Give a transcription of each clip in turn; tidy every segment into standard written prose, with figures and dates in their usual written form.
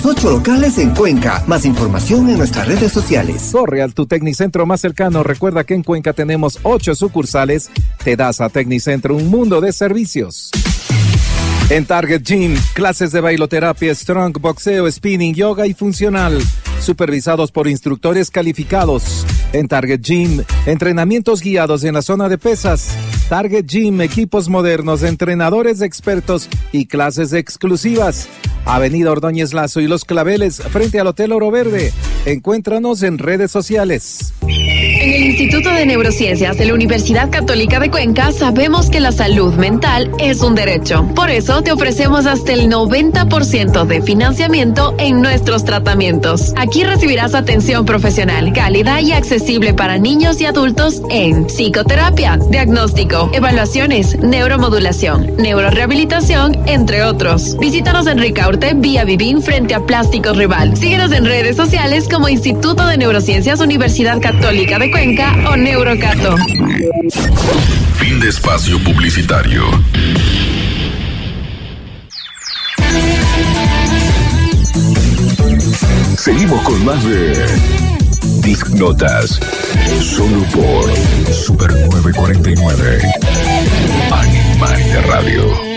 8 locales en Cuenca. Más información en nuestras redes sociales. Corre al tu Tecnicentro más cercano. Recuerda que en Cuenca tenemos 8 sucursales. Te das a Tecnicentro un mundo de servicios. En Target Gym, clases de bailoterapia, strong, boxeo, spinning, yoga y funcional. Supervisados por instructores calificados. En Target Gym, entrenamientos guiados en la zona de pesas. Target Gym, equipos modernos, entrenadores expertos y clases exclusivas. Avenida Ordóñez Lazo y Los Claveles, frente al Hotel Oro Verde. Encuéntranos en redes sociales. En el Instituto de Neurociencias de la Universidad Católica de Cuenca sabemos que la salud mental es un derecho. Por eso te ofrecemos hasta el 90% de financiamiento en nuestros tratamientos. Aquí recibirás atención profesional, cálida y accesible para niños y adultos en psicoterapia, diagnóstico, evaluaciones, neuromodulación, neurorehabilitación, entre otros. Visítanos en Ricaurte, vía Vivín, frente a Plásticos Rival. Síguenos en redes sociales como Instituto de Neurociencias Universidad Católica de Cuenca o Neurocato. Fin de espacio publicitario. Seguimos con más de Disc Notas, solo por Super 949 Animal Radio.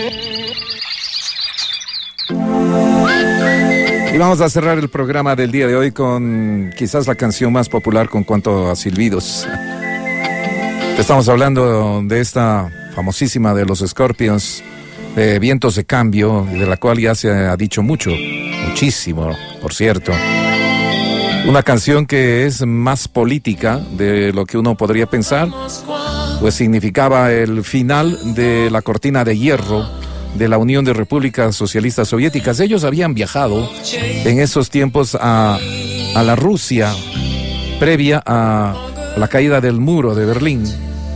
Y vamos a cerrar el programa del día de hoy con quizás la canción más popular con cuanto a silbidos. Estamos hablando de esta famosísima de los Scorpions, de Vientos de Cambio, de la cual ya se ha dicho muchísimo, por cierto. Una canción que es más política de lo que uno podría pensar, pues significaba el final de la cortina de hierro de la Unión de Repúblicas Socialistas Soviéticas. Ellos habían viajado en esos tiempos a la Rusia previa a la caída del muro de Berlín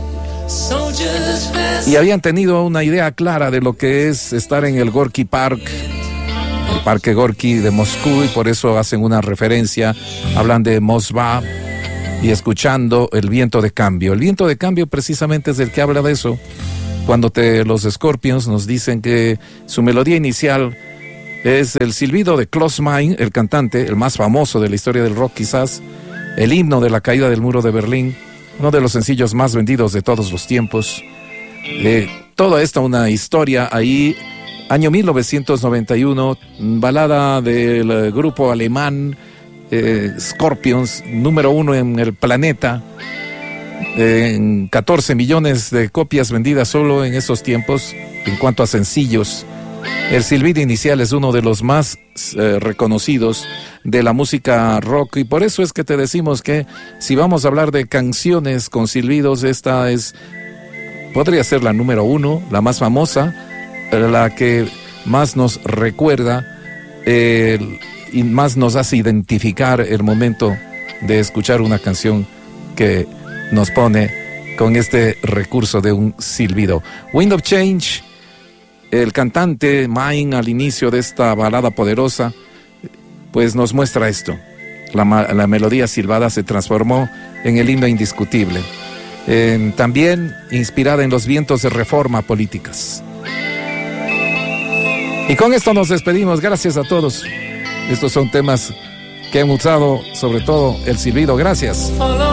y habían tenido una idea clara de lo que es estar en el Gorky Park, el Parque Gorky de Moscú, y por eso hacen una referencia, hablan de Moskva y escuchando el viento de cambio. El viento de cambio precisamente es el que habla de eso. Cuando los Scorpions nos dicen que su melodía inicial es el silbido de Klaus Meine, el cantante, el más famoso de la historia del rock quizás, el himno de la caída del muro de Berlín, uno de los sencillos más vendidos de todos los tiempos. Toda esta una historia ahí, año 1991, balada del grupo alemán Scorpions, número 1 en el planeta, en 14 millones de copias vendidas solo en esos tiempos. En cuanto a sencillos, el silbido inicial es uno de los más reconocidos de la música rock, y por eso es que te decimos que si vamos a hablar de canciones con silbidos, esta podría ser la número 1, la más famosa, la que más nos recuerda y más nos hace identificar el momento de escuchar una canción que nos pone con este recurso de un silbido. Wind of Change, el cantante Meine al inicio de esta balada poderosa, pues nos muestra esto. La melodía silbada se transformó en el himno indiscutible. También inspirada en los vientos de reforma políticas. Y con esto nos despedimos. Gracias a todos. Estos son temas que han usado sobre todo el silbido. Gracias.